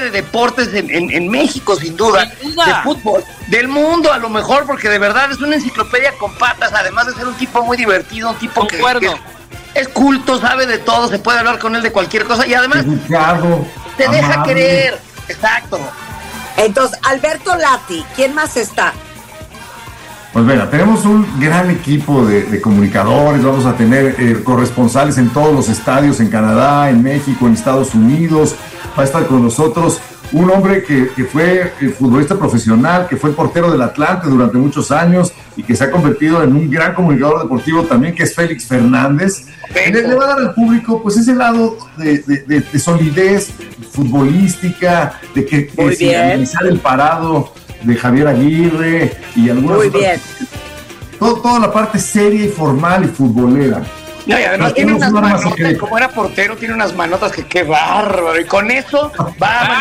de deportes en México, sin duda, de fútbol, del mundo a lo mejor, porque de verdad es una enciclopedia con patas, además de ser un tipo muy divertido, un tipo que es culto, sabe de todo, se puede hablar con él de cualquier cosa y además educado, te deja querer. Exacto. Entonces, Alberto Lati, ¿quién más está? Pues mira, tenemos un gran equipo de comunicadores, vamos a tener corresponsales en todos los estadios, en Canadá, en México, en Estados Unidos. Va a estar con nosotros un hombre que fue futbolista profesional, que fue portero del Atlante durante muchos años y que se ha convertido en un gran comunicador deportivo también, que es Félix Fernández. Le va a dar al público pues ese lado de solidez futbolística, de analizar el parado de Javier Aguirre y algunas muy bien. Toda la parte seria y formal y futbolera. No, y además tiene unas manotas, como era portero, tiene unas manotas que qué bárbaro. Y con eso va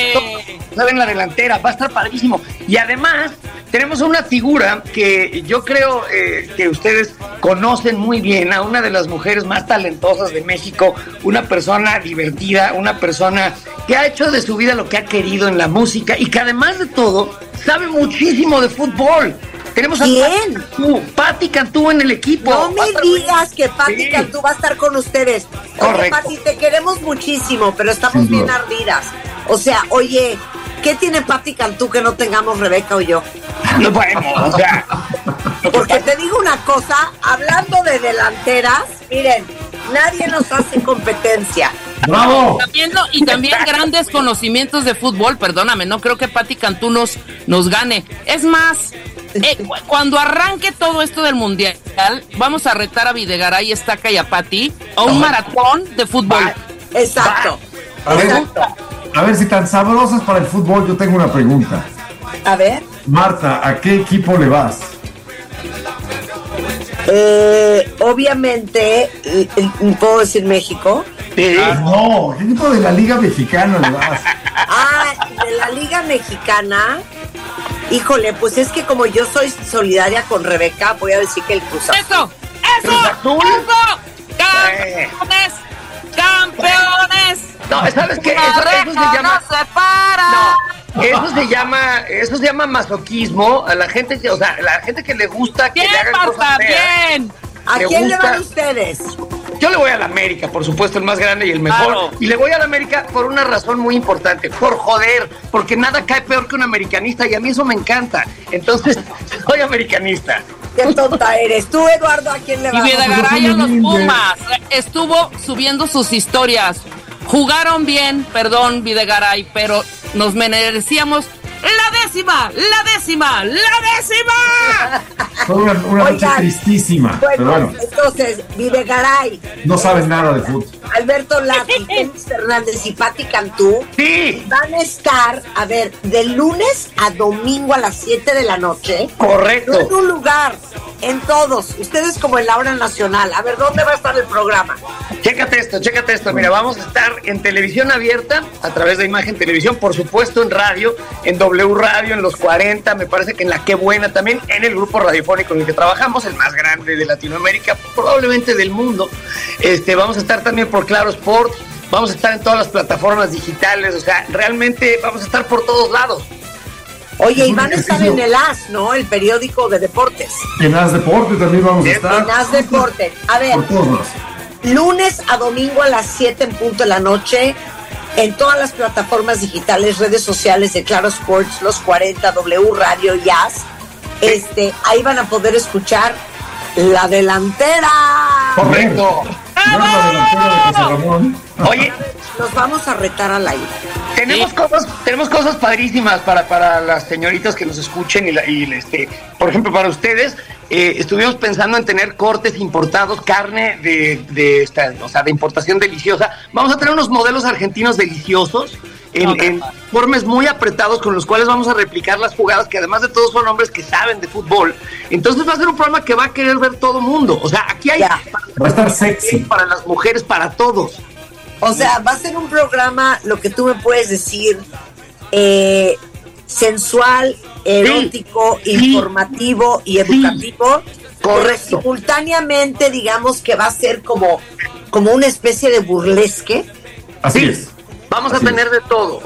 a en la delantera, va a estar padrísimo. Y además tenemos una figura que yo creo que ustedes conocen muy bien, a una de las mujeres más talentosas de México, una persona divertida, una persona que ha hecho de su vida lo que ha querido en la música y que además de todo sabe muchísimo de fútbol. Tenemos a Pati Cantú en el equipo. No me digas que Pati Cantú va a estar con ustedes. Oye, Pati, te queremos muchísimo, pero estamos bien ardidas. O sea, oye, ¿qué tiene Pati Cantú que no tengamos Rebeca o yo? No, bueno, o sea... Porque te digo una cosa, hablando de delanteras, miren, nadie nos hace competencia. ¡Bravo! Y también grandes conocimientos de fútbol, perdóname, no creo que Pati Cantú nos gane. Es más... cuando arranque todo esto del mundial, vamos a retar a Videgaray, Estaca y a Pati a un maratón de fútbol. Exacto. A ver, si tan sabrosas para el fútbol, yo tengo una pregunta. A ver. Marta, ¿a qué equipo le vas? Obviamente, ¿puedo decir México? No, ¿qué equipo de la Liga Mexicana le vas? De la Liga Mexicana. Híjole, pues es que como yo soy solidaria con Rebeca, voy a decir que el Cruz Azul. ¡Eso! ¡Campeones! No, ¿sabes qué? Eso se llama masoquismo a la gente que, o sea, la gente que le gusta que le hagan cosas feas. ¿A quién le van ustedes? Yo le voy a la América, por supuesto, el más grande y el mejor. Claro. Y le voy a la América por una razón muy importante, por joder, porque nada cae peor que un americanista y a mí eso me encanta. Entonces, soy americanista. Qué tonta eres. Tú, Eduardo, ¿a quién le vas? Y Videgaray a los Pumas. Estuvo subiendo sus historias. Jugaron bien, perdón, Videgaray, pero nos merecíamos la décima. Fue una noche tristísima. Bueno, entonces, Videgaray. No sabes nada de fútbol. Alberto Lati, Félix Fernández y Pati Cantú. Sí. Van a estar, a ver, de lunes a domingo a las 7 de la noche. Correcto. No en un lugar, en todos. Ustedes como en la hora nacional. A ver, ¿dónde va a estar el programa? Chécate esto. Mira, vamos a estar en televisión abierta, a través de Imagen Televisión, por supuesto en radio, en W Radio, en los 40, me parece que en la Qué Buena también, en el grupo radiofónico en el que trabajamos, el más grande de Latinoamérica, probablemente del mundo. Vamos a estar también por Claro Sport, vamos a estar en todas las plataformas digitales, o sea, realmente vamos a estar por todos lados. Oye, y van a estar en el AS, ¿no? El periódico de deportes. En AS Deporte también vamos a estar. En AS Deporte. A ver, lunes a domingo a las 7 en punto de la noche, en todas las plataformas digitales, redes sociales de Claro Sports, Los 40, W Radio y AS. Ahí van a poder escuchar La Delantera. Correcto. La delantera de José Ramón. Oye, nos vamos a retar al aire. Tenemos cosas padrísimas para las señoritas que nos escuchen por ejemplo, para ustedes. Estuvimos pensando en tener cortes importados, carne de importación deliciosa. Vamos a tener unos modelos argentinos deliciosos en formes muy apretados con los cuales vamos a replicar las jugadas, que además de todo son hombres que saben de fútbol. Entonces va a ser un programa que va a querer ver todo mundo. O sea, aquí hay va a estar sexy para las mujeres, para todos. O sea, va a ser un programa, lo que tú me puedes decir, sensual, erótico, informativo y educativo. Correcto. Simultáneamente, digamos que va a ser como una especie de burlesque. Así es. Vamos a tener de todo.